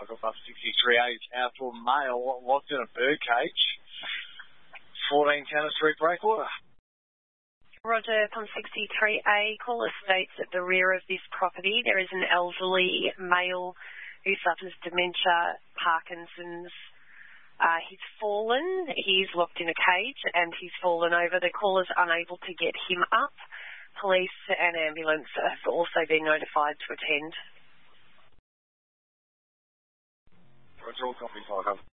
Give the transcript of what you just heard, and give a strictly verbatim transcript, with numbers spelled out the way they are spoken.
I've got sixty-three A outdoor male locked in a bird cage. fourteen Tanner Street Breakwater. Roger, Pump sixty-three A, caller states at the rear of this property there is an elderly male who suffers dementia, Parkinson's. Uh, he's fallen, he's locked in a cage and he's fallen over. The caller's unable to get him up. Police and ambulance have also been notified to attend. Roger, all copy, five.